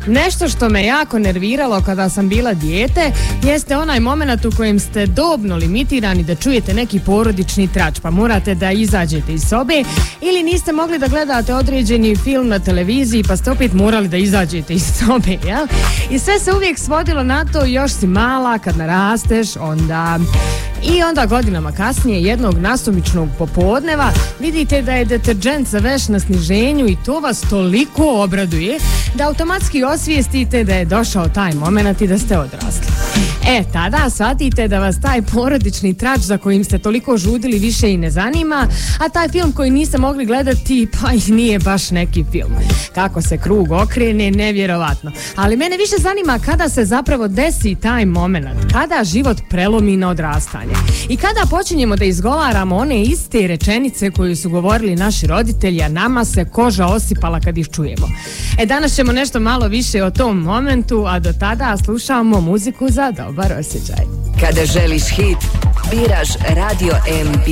Nešto što me jako nerviralo kada sam bila dijete jeste onaj moment u kojem ste dobno limitirani da čujete neki porodični trač, pa morate da izađete iz sobe, ili niste mogli da gledate određeni film na televiziji pa ste opet morali da izađete iz sobe, jel? I sve se uvijek svodilo na to, još si mala, kad narasteš, onda... I onda godinama kasnije jednog nasumičnog popodneva vidite da je deterdžent za veš na sniženju i to vas toliko obraduje da automatski osvijestite da je došao taj moment i da ste odrasli. Tada shvatite da vas taj porodični trač za kojim ste toliko žudili više i ne zanima, a taj film koji niste mogli gledati pa i nije baš neki film. Kako se krug okrene, nevjerovatno. Ali mene više zanima kada se zapravo desi taj moment, kada život prelomi na odrastanje i kada počinjemo da izgovaramo one iste rečenice koju su govorili naši roditelji, a nama se koža osipala kad ih čujemo. Danas ćemo nešto malo više o tom momentu, a do tada slušamo muziku za dobar osjećaj. Kada želiš hit, biraš Radio MB.